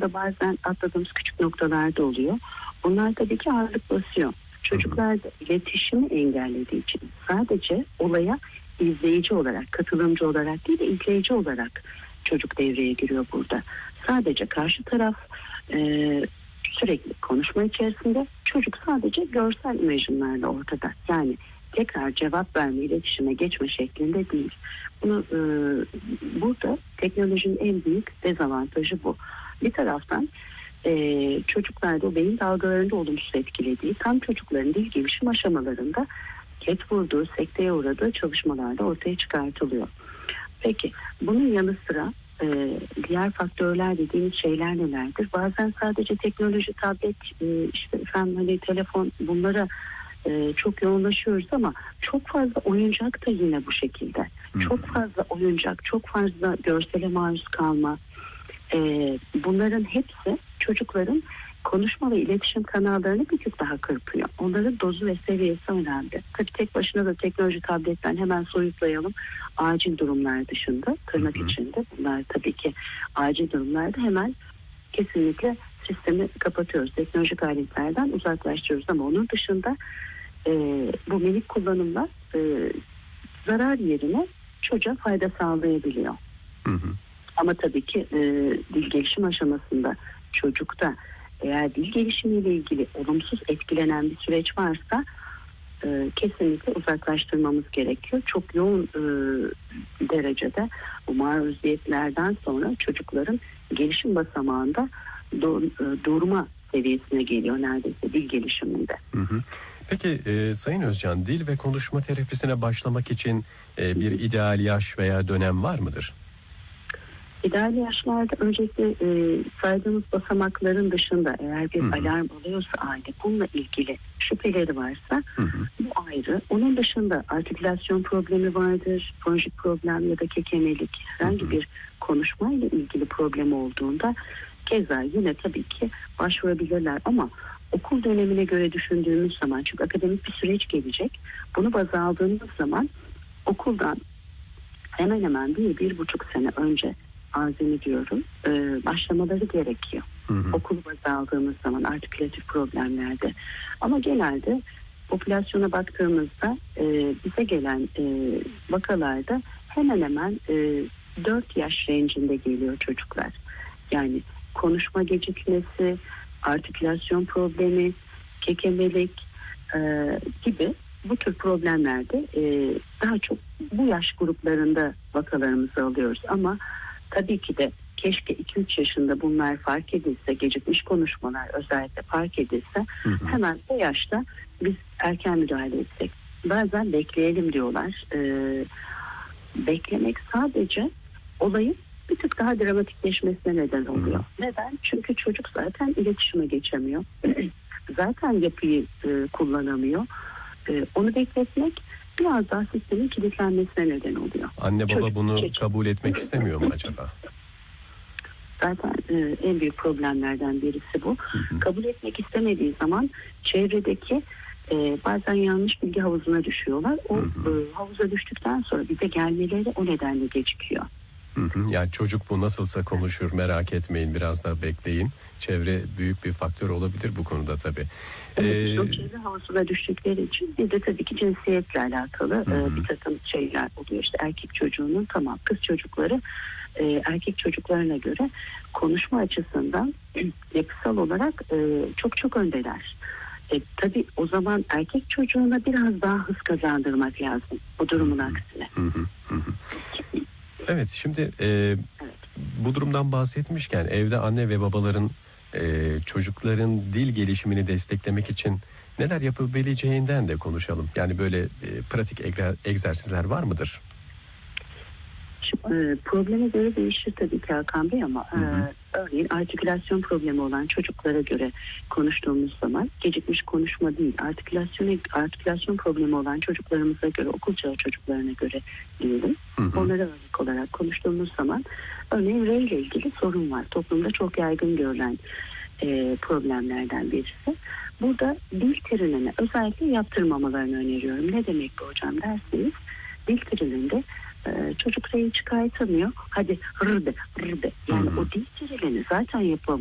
dışında bazen atladığımız küçük noktalarda oluyor. Bunlar tabii ki ağırlık basıyor. Çocuklar da iletişimi engellediği için sadece olaya izleyici olarak, katılımcı olarak değil de izleyici olarak çocuk devreye giriyor burada. Sadece karşı taraf sürekli konuşma içerisinde, çocuk sadece görsel imajınlarla ortada. Yani tekrar cevap verme, iletişime geçme şeklinde değil. Bunu burada teknolojinin en büyük dezavantajı bu. Bir taraftan çocuklarda o beyin dalgalarında olumsuz etkilediği, tam çocukların dil gelişim aşamalarında ket vurduğu, sekteye uğradığı çalışmalarda ortaya çıkartılıyor. Peki bunun yanı sıra diğer faktörler dediğimiz şeyler nelerdir? Bazen sadece teknoloji, tablet, işte efendim hani telefon, bunlara çok yoğunlaşıyoruz ama çok fazla oyuncak da yine bu şekilde. Çok fazla oyuncak, çok fazla görsele maruz kalma. Bunların hepsi çocukların konuşma ve iletişim kanallarını bir tık daha kırpıyor. Onların dozu ve seviyesi önemli. Tabii tek başına da teknoloji, tabletten hemen soyutlayalım. Acil durumlar dışında, tırnak içinde, bunlar tabii ki acil durumlarda hemen kesinlikle sistemi kapatıyoruz. Teknolojik aletlerden uzaklaştırıyoruz ama onun dışında bu minik kullanımlar zarar yerine çocuğa fayda sağlayabiliyor. Ama tabii ki dil gelişim aşamasında çocukta eğer dil gelişimiyle ilgili olumsuz etkilenen bir süreç varsa kesinlikle uzaklaştırmamız gerekiyor. Çok yoğun derecede bu maruziyetlerden sonra çocukların gelişim basamağında durma seviyesine geliyor neredeyse dil gelişiminde. Peki Sayın Özcan, dil ve konuşma terapisine başlamak için bir ideal yaş veya dönem var mıdır? İdeal yaşlarda öncelikle saydığımız basamakların dışında eğer bir alarm alıyorsa aile, bununla ilgili şüpheleri varsa bu ayrı. Onun dışında artikülasyon problemi vardır, fonjik problem ya da kekemelik, herhangi bir konuşmayla ilgili problem olduğunda keza yine tabii ki başvurabilirler ama okul dönemine göre düşündüğümüz zaman, çünkü akademik bir süreç gelecek, bunu baz aldığımız zaman okuldan hemen hemen 1-1,5 sene önce diyorum başlamaları gerekiyor. Okulu baz aldığımız zaman artikülatif problemlerde. Ama genelde popülasyona baktığımızda bize gelen vakalarda hemen hemen 4 yaş range'inde geliyor çocuklar. Yani konuşma gecikmesi, artikülasyon problemi, kekemelik gibi bu tür problemlerde daha çok bu yaş gruplarında vakalarımızı alıyoruz. Ama tabii ki de keşke 2-3 yaşında bunlar fark edilse, gecikmiş konuşmalar özellikle fark edilse hemen o yaşta biz erken müdahale etsek. Bazen bekleyelim diyorlar. Beklemek sadece olayın bir tık daha dramatikleşmesine neden oluyor. Neden? Çünkü çocuk zaten iletişime geçemiyor. Zaten yapıyı kullanamıyor. Onu bekletmek biraz daha sistemin kilitlenmesine neden oluyor. Anne baba bunu kabul etmek istemiyor mu acaba? Zaten en büyük problemlerden birisi bu. Kabul etmek istemediği zaman çevredeki bazen yanlış bilgi havuzuna düşüyorlar. O havuza düştükten sonra bize gelmeleri o nedenle gecikiyor. Yani çocuk bu nasılsa konuşur, merak etmeyin, biraz daha bekleyin. Çevre büyük bir faktör olabilir bu konuda tabii. Evet, o çevre havuzuna düştükleri için bir de tabii ki cinsiyetle alakalı bir takım şeyler oluyor. İşte erkek çocuğunun, tamam, kız çocukları erkek çocuklarına göre konuşma açısından yapısal olarak çok öndeler. Tabii o zaman erkek çocuğuna biraz daha hız kazandırmak lazım bu durumun aksine. Evet, şimdi bu durumdan bahsetmişken evde anne ve babaların çocukların dil gelişimini desteklemek için neler yapabileceğinden de konuşalım. Yani böyle pratik egzersizler var mıdır? Probleme göre değişir tabii ki Hakan Bey ama örneğin artikülasyon problemi olan çocuklara göre konuştuğumuz zaman gecikmiş konuşma değil, artikülasyon problemi olan çocuklarımıza göre, okul çağı çocuklarına göre diyelim. Onlara örnek olarak konuştuğumuz zaman örneğin R ile ilgili sorun var. Toplumda çok yaygın görülen problemlerden birisi. Burada dil trinini özellikle yaptırmamalarını öneriyorum. Ne demek bu hocam derseniz, dil trininde çocuk R'yi çıkartamıyor. Hadi rırbe. Yani o dil trinini zaten yapamıyor.